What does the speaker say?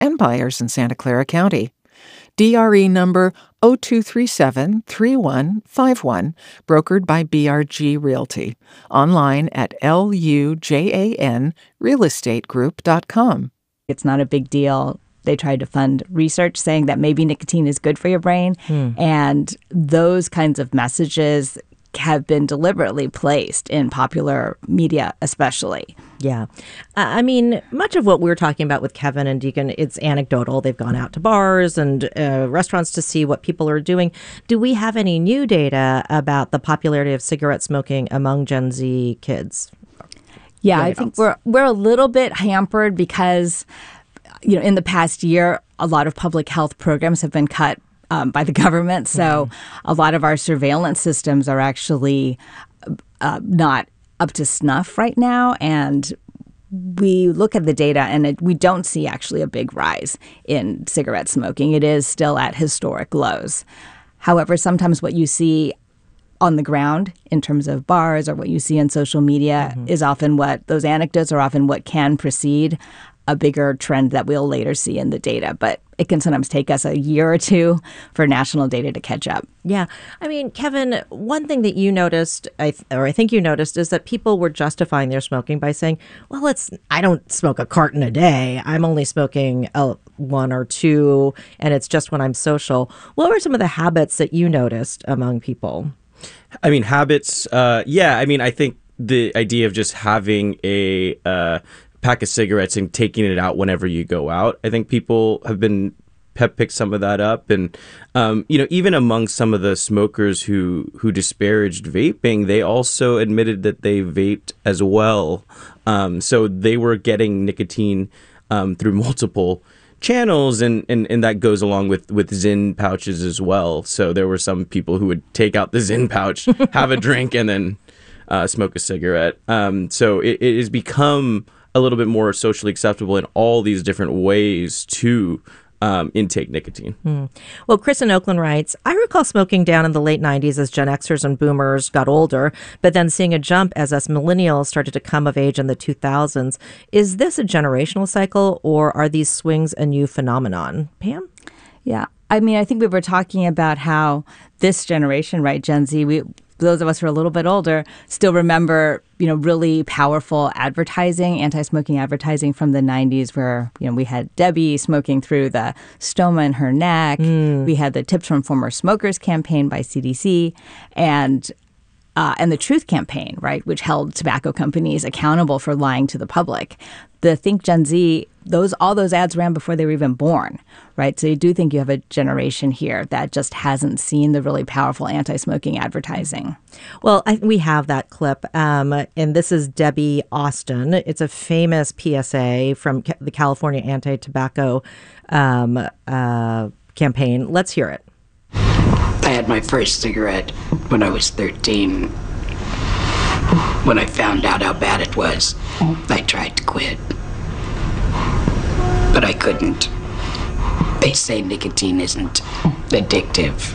and buyers in Santa Clara County. DRE number 02373151, brokered by BRG Realty. Online at lujanrealestategroup.com. It's not a big deal. They tried to fund research saying that maybe nicotine is good for your brain. And those kinds of messages have been deliberately placed in popular media, especially. Yeah. I mean, much of what we're talking about with Kevin and Deacon, it's anecdotal. They've gone out to bars and restaurants to see what people are doing. Do we have any new data about the popularity of cigarette smoking among Gen Z kids? Yeah, I think we're a little bit hampered because, in the past year, a lot of public health programs have been cut by the government. So a lot of our surveillance systems are actually not up to snuff right now. And we look at the data and we don't see actually a big rise in cigarette smoking. It is still at historic lows. However, sometimes what you see on the ground in terms of bars or what you see on social media is often those anecdotes are often what can precede a bigger trend that we'll later see in the data. But it can sometimes take us a year or two for national data to catch up. Yeah. I mean, Kevin, one thing that you noticed, I think you noticed, is that people were justifying their smoking by saying, well, I don't smoke a carton a day. I'm only smoking one or two, and it's just when I'm social. What were some of the habits that you noticed among people? I mean, habits, I think the idea of just having a pack of cigarettes and taking it out whenever you go out, I think people have picked some of that up. And, even among some of the smokers who disparaged vaping, they also admitted that they vaped as well. So they were getting nicotine through multiple channels, and that goes along with Zyn pouches as well. So there were some people who would take out the Zyn pouch, have a drink, and then smoke a cigarette. So it has become a little bit more socially acceptable in all these different ways to intake nicotine. Well, Chris in Oakland writes, I recall smoking down in the late 90s as Gen Xers and boomers got older, but then seeing a jump as us millennials started to come of age in the 2000s. Is this a generational cycle, or are these swings a new phenomenon? Pam? Yeah. I mean, I think we were talking about how this generation, right, Gen Z, those of us who are a little bit older still remember, really powerful advertising, anti-smoking advertising from the 90s where, we had Debbie smoking through the stoma in her neck. We had the Tips from Former Smokers campaign by CDC and the Truth campaign, right, which held tobacco companies accountable for lying to the public. The Think Gen Z, all those ads ran before they were even born, right? So you do think you have a generation here that just hasn't seen the really powerful anti-smoking advertising. Well, we have that clip, and this is Debbie Austin. It's a famous PSA from the California Anti-Tobacco campaign. Let's hear it. I had my first cigarette when I was 13. When I found out how bad it was, I tried to quit. But I couldn't. They say nicotine isn't addictive.